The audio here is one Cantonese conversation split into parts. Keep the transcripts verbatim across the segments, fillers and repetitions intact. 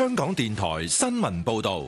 香港電台新聞報道。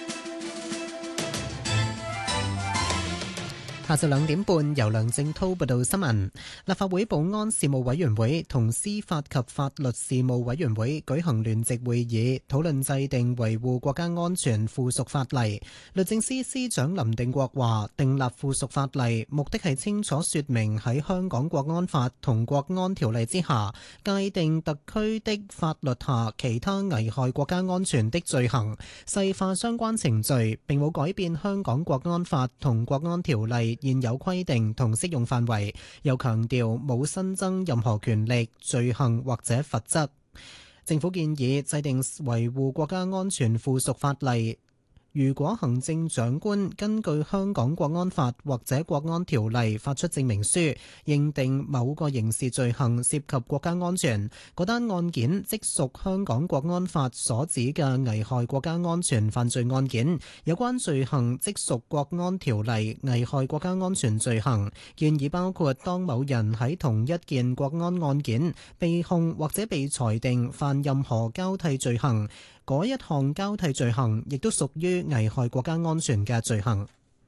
下晝兩點半，由梁正滔報道新聞。立法會保安事務委員會同司法及法律事務委員會舉行聯席會議，討論制定維護國家安全附屬法例。律政司司長林定國話，訂立附屬法例目的係清楚說明喺香港國安法同國安條例之下，界定特區的法律下其他危害國家安全的罪行，細化相關程序，並冇改變香港國安法同國安條例現有規定同適用範圍，又強調冇新增任何權力、罪行或者罰則。政府建議制定維護國家安全附屬法例。如果行政長官根據香港國安法或者國安條例發出證明書，認定某個刑事罪行涉及國家安全，嗰單案件即屬香港國安法所指嘅危害國家安全犯罪案件，有關罪行即屬國安條例危害國家安全罪行。建議包括當某人喺同一件國安案件被控或者被裁定犯任何交替罪行，嗰一項交替罪行亦都屬於危害國家安全嘅罪行。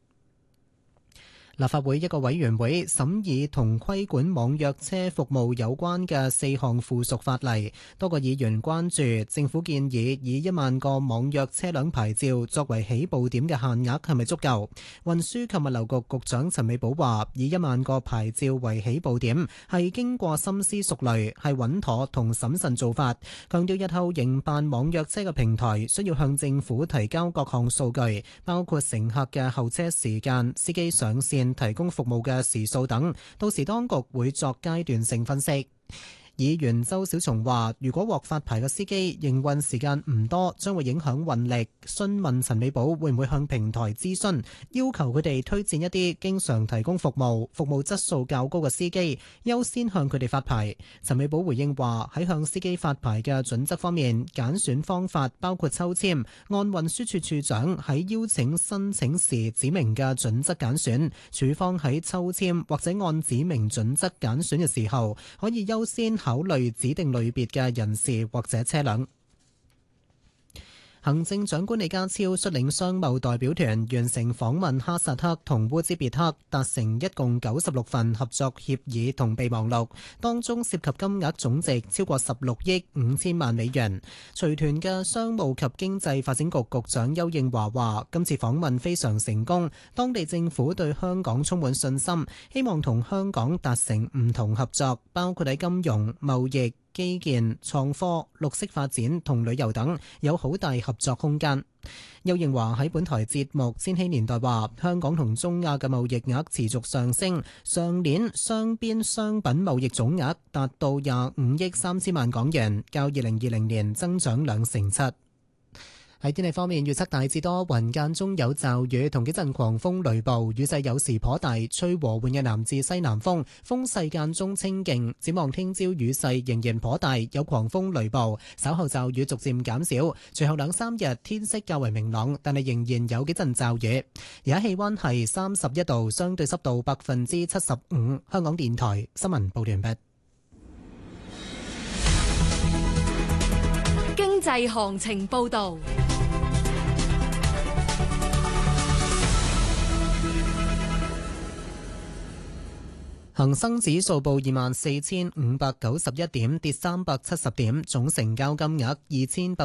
立法會一個委員會審議同規管網約車服務有關嘅四項附屬法例，多個議員關注政府建議以一萬個網約車輛牌照作為起步點嘅限額係咪足夠？運輸及物流局局長陳美寶話：以一萬個牌照為起步點係經過深思熟慮，係穩妥同審慎做法。強調日後營辦網約車嘅平台需要向政府提交各項數據，包括乘客嘅候車時間、司機上線提供服務嘅時數等，到時當局會作階段性分析。議員周小松話：如果獲發牌嘅司機營運時間唔多，將會影響運力。詢問陳美寶會唔會向平台諮詢，要求佢哋推薦一啲經常提供服務、服務質素較高嘅司機，優先向佢哋發牌。陳美寶回應話：喺向司機發牌嘅準則方面，揀選方法包括抽籤，按運輸署署長喺邀請申請時指明嘅準則揀選。署方喺抽籤或者按指明準則揀選嘅時候，可以優先考慮指定類別嘅人士或者車輛。行政長官李家超率領商貿代表團完成訪問哈薩克同烏茲別克，達成一共九十六份合作協議同備忘錄，當中涉及金額總值超過十六億五千萬美元。隨團嘅商務及經濟發展局局長邱應華話：今次訪問非常成功，當地政府對香港充滿信心，希望同香港達成唔同合作，包括喺金融、貿易、基建、創科、綠色發展同旅遊等有好大合作空間。邱應華喺本台節目《千禧年代》話：香港同中亞嘅貿易額持續上升，上年雙邊商品貿易總額達到廿五億三千萬港元，較二零二零年增長兩成七。喺天氣方面，預測大致多雲，間中有驟雨同幾陣狂風雷暴，雨勢有時頗大，吹和緩嘅南至西南風，風勢間中清勁。展望聽朝雨勢仍然頗大，有狂風雷暴，稍後驟雨逐漸減少。隨後兩三日天色較為明朗，但係仍然有幾陣驟雨。而家氣溫係三十一度，相對濕度百分之七十五。香港電台新聞報完畢。 經濟行情報道。 恒生指數報二萬四千五百九十一點，跌三百七十點，總成交金額二千八